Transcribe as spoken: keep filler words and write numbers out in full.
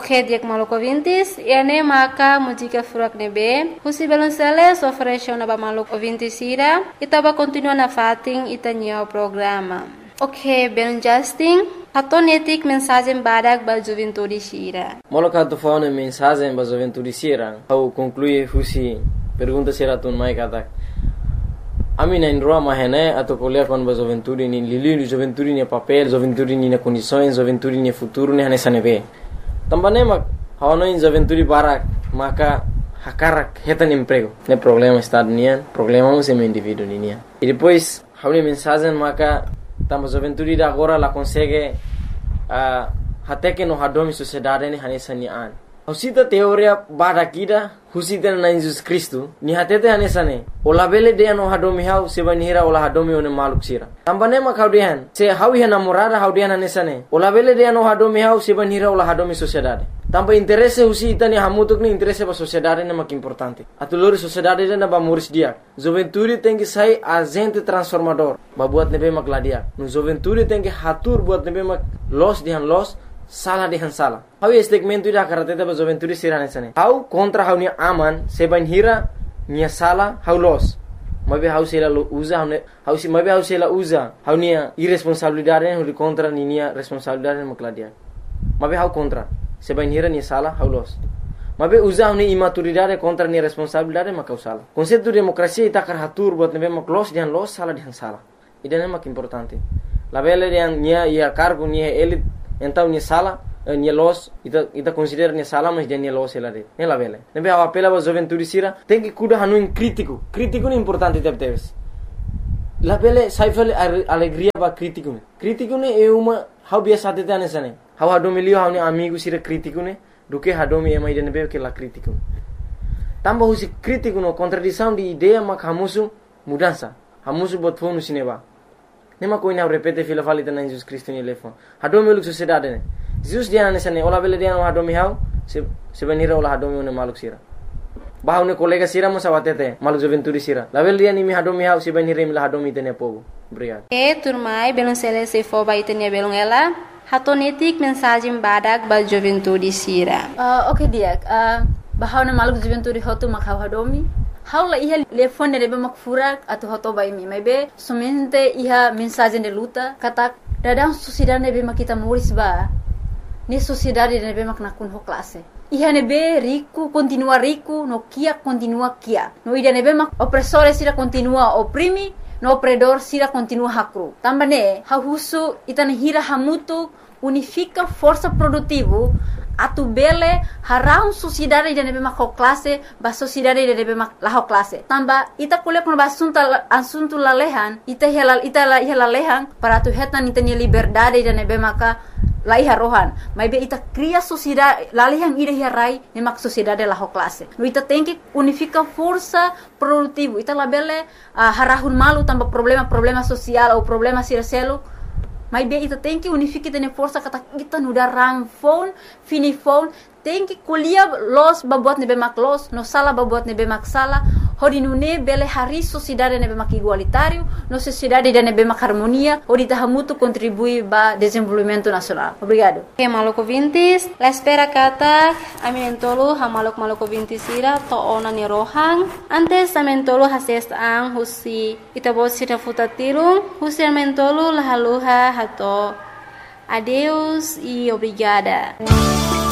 Ok, dia maluco ouvintes, e ane maka música furak nebe, husi belonceles ofereceu na ba maluco ouvintes ira, e taba continua na fating itanya o programa. Ok, ben Justin, hatonetik mensagem badak ba juventude sira. Maluco hato fauna mensagem ba juventude sira, au conclui husi pergunta sira tun mai katak. Ami na indroa mahene atau kuliah kon ba juventude ni lili juventude ni papel, juventude ni na condições, juventude ni futuro ni hanesa nebe. Também mak hawano in juventude barak maka hakarak hetan emprego. Ne problema estado nian, problema um sem indivíduo nian. E depois hawni mensagem maka tamba juventude da agora la consegue a uh, até que no hadomi sociedade ni hanesa nian. Husita teoria barakida husita na Jesus Cristo ni hatete hanesa ne. Ola bele de no hadomi hau sebanira ola hadomi one maluk sira. Tambane mak haudian se hawi hana morada haudian hanesa ne. Ola bele de no hadomi hau sebanira ola hadomi sociedade. Tamba interesse husita ni hamutuk ni interesse ba sociedade ne mak importante. Atulori sociedade na ba muris dia. Juventude tem que sai agente transformador. Ba buat nebe mak ladia. No juventude tem que hatur buat nebe mak los dihan los salah dihan salah. Hau segmento ida karateta ba juventude sirane sane. Hau kontra hau ni aman seban hira nia salah hau los. Mabe hau sela usa hau hau si mabe hau sela usa hau nia irresponsabilidade hau contra ni nia responsabilidade makladia. Mabe hau kontra seban hira nia salah hau los. Mabe usa hau ni imaturidade contra nia responsabilidade makau salah. Konsepto demokrasia ita karatur buat nebe mak los dihan los salah dihan salah. Idane mak importante. La bele dihan nia ia cargo nia elit então ni sala ni los ita ita considera ni sala mas dia ni los ela de nem la vele nebe a apela ba juventude sira tem que cuidar hanu in crítico crítico é importante deve ter la vele sai vele alegria ba crítico crítico ne é uma how biasa de tane sane how hado milio how ni amigo sira crítico ne do que hado mi mai de nebe que la crítico tamba husi crítico no contradição de ideia mak hamusu mudança hamusu bot fonu sineba nema ko ina repete fila falita na Jesus Cristo ni lefon hado mi luk sociedade ne Jesus dia na sane ola bele dia no hado mi hau se se venira ola hado mi ne maluk sira bahau ne kolega sira mo sawatete maluk juventude sira la bele dia ni mi hado mi hau se venira mi la hado mi tene povo obrigado e turmai belon sele se fo ba itene belon ela hatonetik mensagem badak ba juventude sira uh, okay dia uh, bahau ne maluk juventude hotu makau hado mi Haula iha telefone de mak furak atau hoto bai mi maybe somente iha mensagem de luta kata dadang sociedade be mak kita muris ba ni sociedade de be mak nakun ho classe iha ne be rico continua rico no kia continua kia no ida ne be mak opressore sira continua oprimi no opredor sira continua hakru tambane ha husu itana hira hamutu unifica força produtivo atu bele harau sociedade de nebe mak classe ba sociedade de nebe mak la classe tamba ita kuliah kun ba assunto assunto la lehan ita hela ita la hela lehan para tu hetan ita ni liberdade de nebe maka la iha rohan maybe ita cria sociedade la lehan ida hirai ne mak sociedade la classe no ita tem que unifica força produtivo ita la bele uh, harahun malu tamba problema problema social ou problema siraselo mas bem ita tem que unificar tene força kata kita nuda rang phone fini phone tem que kuliah los babuat nebe mak los no sala babuat nebe mak sala hodi nune bele hari sociedade nebe mak igualitário no sociedade de nebe mak harmonia hodi tahamutu contribui ba desenvolvimento nacional obrigado okay maluco ouvintes la espera kata amentolo ha maluk maluco ouvintes ira to ona ni rohang antes amentolo hases ang husi ita bosira futatiro husi amentolo la haluha hato adeus e obrigada.